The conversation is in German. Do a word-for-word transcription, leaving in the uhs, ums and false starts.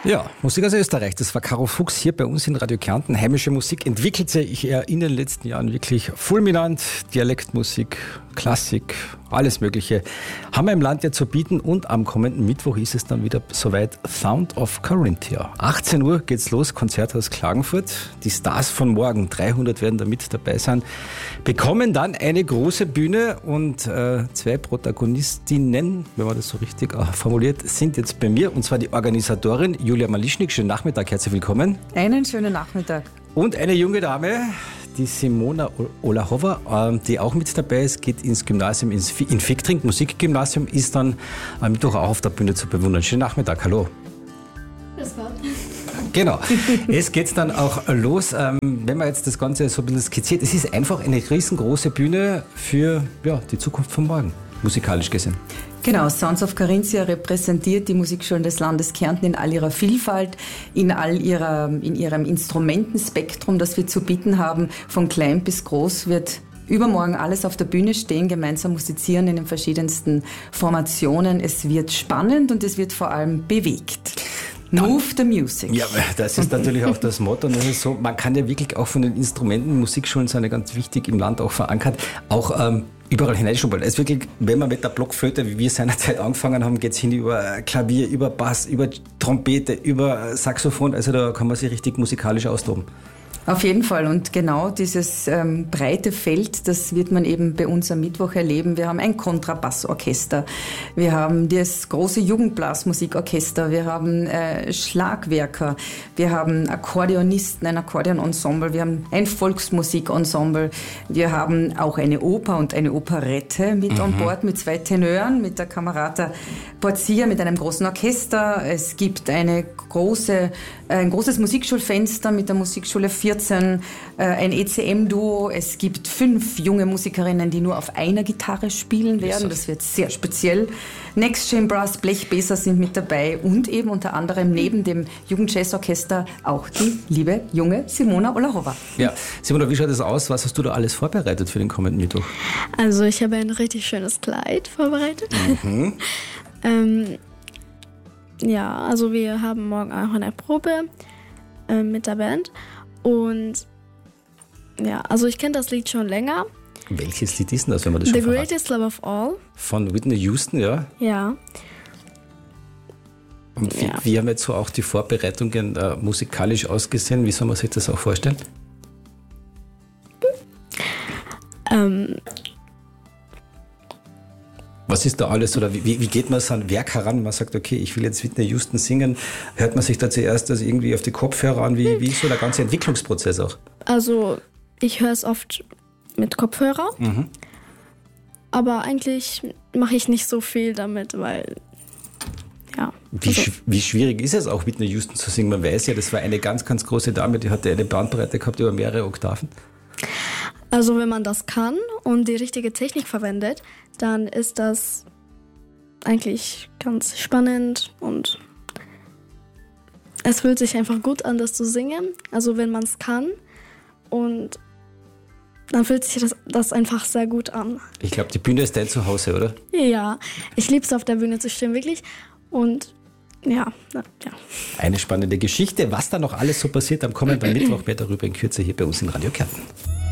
Ja, Musik aus Österreich, das war Caro Fuchs hier bei uns in Radio Kärnten. Heimische Musik entwickelt sich in den letzten Jahren wirklich fulminant. Dialektmusik, Klassik, alles Mögliche haben wir im Land ja zu bieten. Und am kommenden Mittwoch ist es dann wieder soweit Sound of Carinthia. achtzehn Uhr geht's los, Konzerthaus Klagenfurt. Die Stars von morgen, dreihundert werden da mit dabei sein, bekommen dann eine große Bühne und äh, zwei Protagonistinnen, wenn man das so richtig äh, formuliert, sind jetzt bei mir. Und zwar die Organisatorin Julia Malischnik. Schönen Nachmittag, herzlich willkommen. Einen schönen Nachmittag. Und eine junge Dame, die Simona Olahova, die auch mit dabei ist, geht ins Gymnasium in Fichtring, Musikgymnasium, ist dann am Mittwoch auch auf der Bühne zu bewundern. Schönen Nachmittag, hallo. Das war. Genau, es geht dann auch los. Wenn man jetzt das Ganze so ein bisschen skizziert, es ist einfach eine riesengroße Bühne für ja, die Zukunft von morgen, musikalisch gesehen. Genau, Sounds of Carinthia repräsentiert die Musikschulen des Landes Kärnten in all ihrer Vielfalt, in all ihrer, in ihrem Instrumentenspektrum, das wir zu bieten haben. Von klein bis groß wird übermorgen alles auf der Bühne stehen, gemeinsam musizieren in den verschiedensten Formationen. Es wird spannend und es wird vor allem bewegt. Move the music. Ja, das ist natürlich auch das Motto. Und das ist so, man kann ja wirklich auch von den Instrumenten, Musikschulen sind ja ganz wichtig im Land auch verankert, auch ähm, überall hineinschnuppern. Es ist wirklich, wenn man mit der Blockflöte, wie wir seinerzeit angefangen haben, geht es hin über Klavier, über Bass, über Trompete, über Saxophon. Also da kann man sich richtig musikalisch austoben. Auf jeden Fall. Und genau dieses ähm, breite Feld, das wird man eben bei uns am Mittwoch erleben. Wir haben ein Kontrabassorchester, wir haben das große Jugendblasmusikorchester, wir haben äh, Schlagwerker, wir haben Akkordeonisten, ein Akkordeonensemble, wir haben ein Volksmusikensemble, wir haben auch eine Oper und eine Operette mit mhm. an Bord, mit zwei Tenören, mit der Camerata Porzia, mit einem großen Orchester. Es gibt eine große, ein großes Musikschulfenster mit der Musikschule vierzehn, ein E C M-Duo. Es gibt fünf junge Musikerinnen, die nur auf einer Gitarre spielen werden. Das wird sehr speziell. Next Gen Brass, Blechbläser sind mit dabei und eben unter anderem neben dem Jugendjazzorchester auch die liebe junge Simona Olahova. Ja, Simona, wie schaut das aus? Was hast du da alles vorbereitet für den kommenden Mittwoch? Also ich habe ein richtig schönes Kleid vorbereitet. Mhm. ähm, ja, also wir haben morgen auch eine Probe äh, mit der Band. Und ja, also ich kenne das Lied schon länger. Welches Lied ist denn das, wenn man das schon The verraten? Greatest Love of All. Von Whitney Houston, ja. Ja. Und wie, ja. wie haben jetzt so auch die Vorbereitungen äh, musikalisch ausgesehen? Wie soll man sich das auch vorstellen? Ähm. Was ist da alles, oder wie, wie geht man so an Werk heran? Man sagt, okay, ich will jetzt Whitney Houston singen. Hört man sich da zuerst das irgendwie auf die Kopfhörer an? Wie, wie ist so der ganze Entwicklungsprozess auch? Also ich höre es oft mit Kopfhörer, Mhm. aber eigentlich mache ich nicht so viel damit, weil, ja. Wie, also, sch- wie schwierig ist es auch, Whitney Houston zu singen? Man weiß ja, das war eine ganz, ganz große Dame, die hatte eine Bandbreite gehabt über mehrere Oktaven. also wenn man das kann und die richtige Technik verwendet, dann ist das eigentlich ganz spannend und es fühlt sich einfach gut an, das zu singen. Also wenn man es kann und dann fühlt sich das, das einfach sehr gut an. Ich glaube, die Bühne ist dein Zuhause, oder? Ja, ich liebe es, auf der Bühne zu stehen, wirklich. Und ja, na, ja. Eine spannende Geschichte. Was da noch alles so passiert am kommenden Mittwoch, mehr darüber in Kürze hier bei uns in Radio Kärnten.